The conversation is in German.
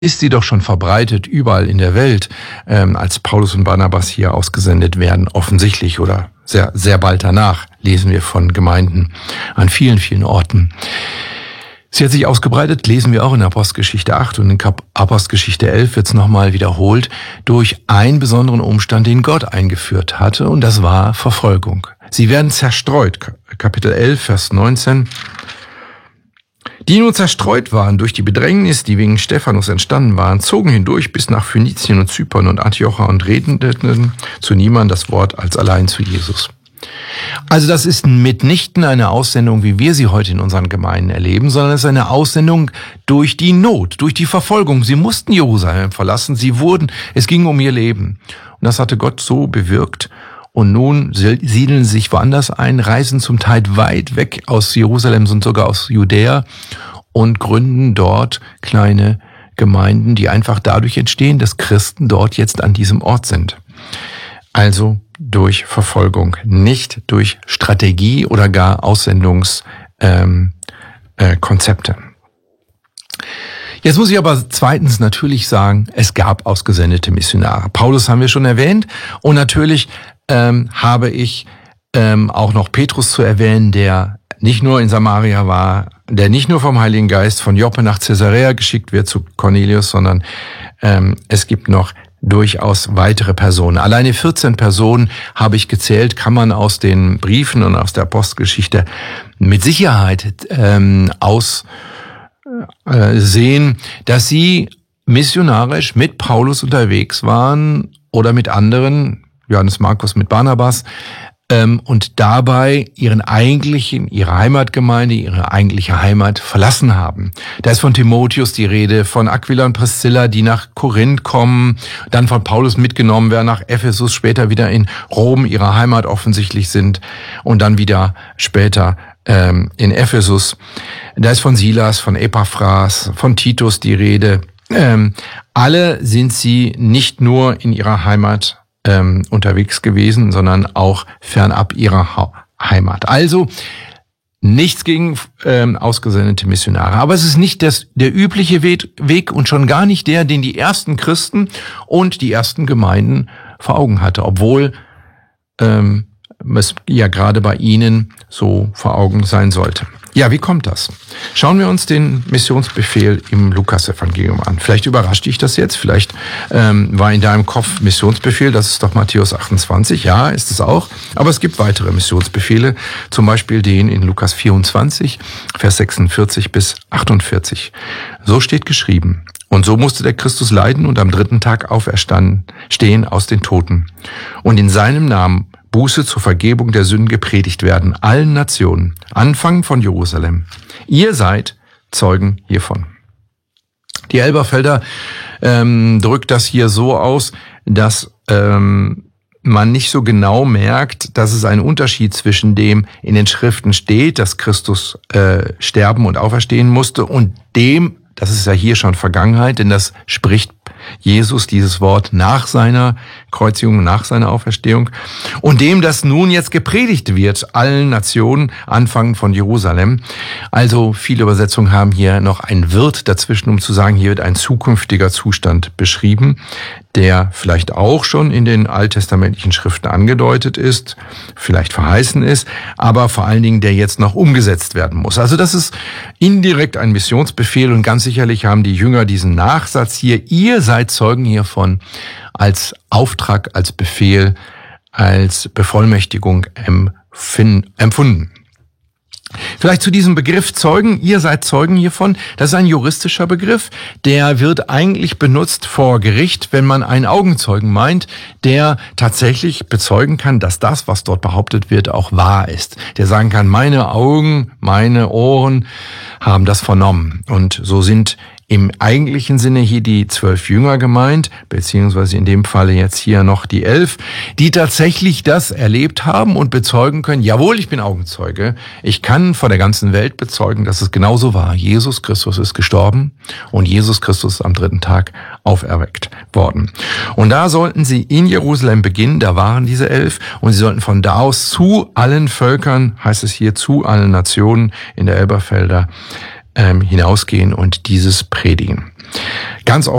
ist sie doch schon verbreitet überall in der Welt, als Paulus und Barnabas hier ausgesendet werden, offensichtlich oder sehr, sehr bald danach lesen wir von Gemeinden an vielen, vielen Orten. Sie hat sich ausgebreitet, lesen wir auch in Apostelgeschichte 8 und in Apostelgeschichte 11 wird es nochmal wiederholt, durch einen besonderen Umstand, den Gott eingeführt hatte, und das war Verfolgung. Sie werden zerstreut, Kapitel 11, Vers 19. Die nun zerstreut waren durch die Bedrängnis, die wegen Stephanus entstanden waren, zogen hindurch bis nach Phönizien und Zypern und Antiochia und redeten zu niemand das Wort als allein zu Jesus. Also das ist mitnichten eine Aussendung, wie wir sie heute in unseren Gemeinden erleben, sondern es ist eine Aussendung durch die Not, durch die Verfolgung. Sie mussten Jerusalem verlassen, es ging um ihr Leben. Und das hatte Gott so bewirkt. Und nun siedeln sie sich woanders ein, reisen zum Teil weit weg aus Jerusalem, sind sogar aus Judäa und gründen dort kleine Gemeinden, die einfach dadurch entstehen, dass Christen dort jetzt an diesem Ort sind. Also durch Verfolgung, nicht durch Strategie oder gar Aussendungskonzepte. Jetzt muss ich aber zweitens natürlich sagen, es gab ausgesendete Missionare. Paulus haben wir schon erwähnt und natürlich habe ich auch noch Petrus zu erwähnen, der nicht nur in Samaria war, der nicht nur vom Heiligen Geist von Joppe nach Caesarea geschickt wird zu Cornelius, sondern es gibt noch durchaus weitere Personen. Alleine 14 Personen habe ich gezählt, kann man aus den Briefen und aus der Apostelgeschichte mit Sicherheit sehen, dass sie missionarisch mit Paulus unterwegs waren oder mit anderen, Johannes Markus mit Barnabas, und dabei ihre Heimatgemeinde, ihre eigentliche Heimat verlassen haben. Da ist von Timotheus die Rede, von Aquila und Priscilla, die nach Korinth kommen, dann von Paulus mitgenommen werden nach Ephesus, später wieder in Rom, ihrer Heimat offensichtlich sind, und dann wieder später in Ephesus. Da ist von Silas, von Epaphras, von Titus die Rede. Alle sind sie nicht nur in ihrer Heimat unterwegs gewesen, sondern auch fernab ihrer Heimat. Also nichts gegen ausgesendete Missionare. Aber es ist nicht der übliche Weg und schon gar nicht der, den die ersten Christen und die ersten Gemeinden vor Augen hatte, obwohl es ja gerade bei ihnen so vor Augen sein sollte. Ja, wie kommt das? Schauen wir uns den Missionsbefehl im Lukas-Evangelium an. Vielleicht überrascht dich das jetzt, vielleicht war in deinem Kopf Missionsbefehl, das ist doch Matthäus 28, ja, ist es auch. Aber es gibt weitere Missionsbefehle, zum Beispiel den in Lukas 24, Vers 46 bis 48. So steht geschrieben: Und so musste der Christus leiden und am 3. Tag stehen aus den Toten. Und in seinem Namen Buße zur Vergebung der Sünden gepredigt werden, allen Nationen, anfangen von Jerusalem. Ihr seid Zeugen hiervon. Die Elberfelder drückt das hier so aus, dass man nicht so genau merkt, dass es einen Unterschied zwischen dem in den Schriften steht, dass Christus sterben und auferstehen musste, und dem, das ist ja hier schon Vergangenheit, denn das spricht Jesus, dieses Wort, nach seiner Kreuzigung, nach seiner Auferstehung, und dem, das nun jetzt gepredigt wird, allen Nationen, anfangen von Jerusalem. Also viele Übersetzungen haben hier noch ein Wird dazwischen, um zu sagen, hier wird ein zukünftiger Zustand beschrieben, der vielleicht auch schon in den alttestamentlichen Schriften angedeutet ist, vielleicht verheißen ist, aber vor allen Dingen, der jetzt noch umgesetzt werden muss. Also das ist indirekt ein Missionsbefehl, und ganz sicherlich haben die Jünger diesen Nachsatz hier, ihr seid Zeugen hiervon, als Auftrag, als Befehl, als Bevollmächtigung empfunden. Vielleicht zu diesem Begriff Zeugen, ihr seid Zeugen hiervon, das ist ein juristischer Begriff, der wird eigentlich benutzt vor Gericht, wenn man einen Augenzeugen meint, der tatsächlich bezeugen kann, dass das, was dort behauptet wird, auch wahr ist. Der sagen kann, meine Augen, meine Ohren haben das vernommen. Und so sind im eigentlichen Sinne hier die 12 Jünger gemeint, beziehungsweise in dem Falle jetzt hier noch die 11, die tatsächlich das erlebt haben und bezeugen können, jawohl, ich bin Augenzeuge, ich kann vor der ganzen Welt bezeugen, dass es genauso war. Jesus Christus ist gestorben und Jesus Christus ist am 3. Tag auferweckt worden. Und da sollten sie in Jerusalem beginnen, da waren diese 11, und sie sollten von da aus zu allen Völkern, heißt es hier, zu allen Nationen in der Elberfelder, hinausgehen und dieses predigen. Ganz